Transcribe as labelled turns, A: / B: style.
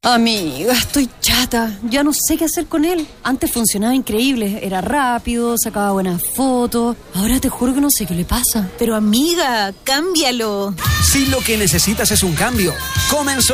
A: Amiga, estoy chata. Ya no sé qué hacer con él. Antes funcionaba increíble. Era rápido, sacaba buenas fotos. Ahora te juro que no sé qué le pasa.
B: Pero amiga, cámbialo.
C: Si lo que necesitas es un cambio, comenzó